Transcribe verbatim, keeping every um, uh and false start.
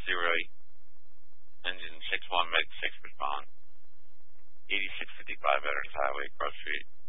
zero eight, engine six one, med six respond. eighty-six fifty-five Veterans Highway, Cross Street.